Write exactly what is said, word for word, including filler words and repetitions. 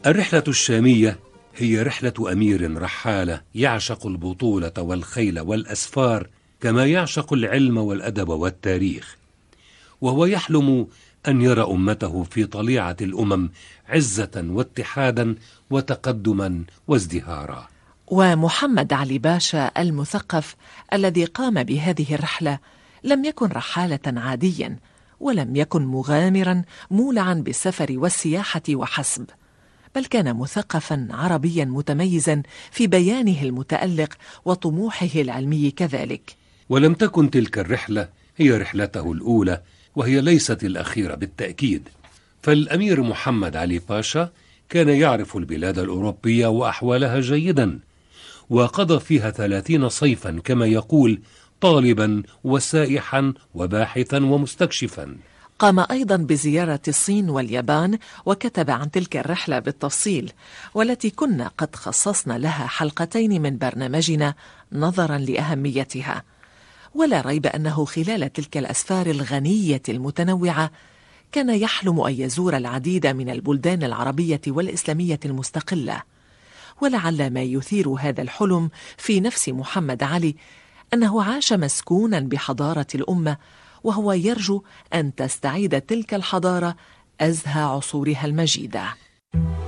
الرحلة الشامية هي رحلة أمير رحالة يعشق البطولة والخيل والأسفار كما يعشق العلم والأدب والتاريخ، وهو يحلم أن يرى أمته في طليعة الأمم عزة واتحادا وتقدما وازدهارا. ومحمد علي باشا المثقف الذي قام بهذه الرحلة لم يكن رحالة عاديا، ولم يكن مغامرا مولعا بالسفر والسياحة وحسب، بل كان مثقفا عربيا متميزا في بيانه المتألق وطموحه العلمي كذلك. ولم تكن تلك الرحلة هي رحلته الأولى، وهي ليست الأخيرة بالتأكيد، فالأمير محمد علي باشا كان يعرف البلاد الأوروبية وأحوالها جيدا، وقضى فيها ثلاثين صيفا كما يقول، طالبا وسائحا وباحثا ومستكشفا. قام أيضا بزيارة الصين واليابان، وكتب عن تلك الرحلة بالتفصيل، والتي كنا قد خصصنا لها حلقتين من برنامجنا نظرا لأهميتها. ولا ريب أنه خلال تلك الأسفار الغنية المتنوعة كان يحلم أن يزور العديد من البلدان العربية والإسلامية المستقلة. ولعل ما يثير هذا الحلم في نفس محمد علي أنه عاش مسكونا بحضارة الأمة، وهو يرجو أن تستعيد تلك الحضارة أزهى عصورها المجيدة.